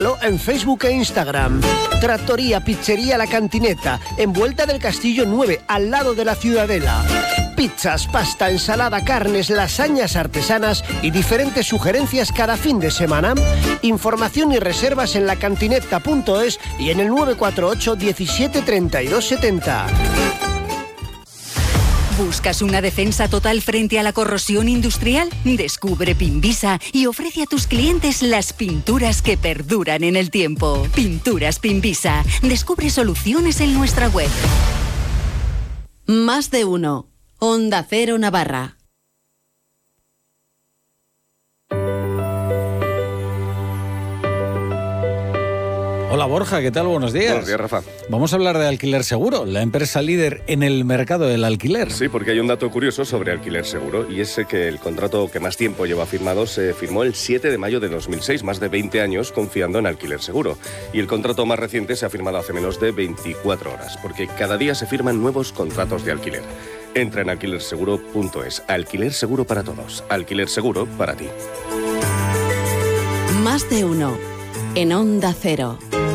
En Facebook e Instagram. Trattoria, pizzería La Cantineta, en Vuelta del Castillo 9, al lado de la Ciudadela. Pizzas, pasta, ensalada, carnes, lasañas artesanas y diferentes sugerencias cada fin de semana. Información y reservas en lacantineta.es y en el 948 17 32 70. ¿Buscas una defensa total frente a la corrosión industrial? Descubre Pinvisa y ofrece a tus clientes las pinturas que perduran en el tiempo. Pinturas Pinvisa. Descubre soluciones en nuestra web. Más de uno. Onda Cero Navarra. Hola Borja, ¿qué tal? Buenos días. Buenos días, Rafa. Vamos a hablar de Alquiler Seguro, la empresa líder en el mercado del alquiler. Sí, porque hay un dato curioso sobre Alquiler Seguro y es que el contrato que más tiempo lleva firmado se firmó el 7 de mayo de 2006, más de 20 años confiando en Alquiler Seguro. Y el contrato más reciente se ha firmado hace menos de 24 horas, porque cada día se firman nuevos contratos de alquiler. Entra en alquilerseguro.es. Alquiler seguro para todos. Alquiler seguro para ti. Más de uno. En Onda Cero.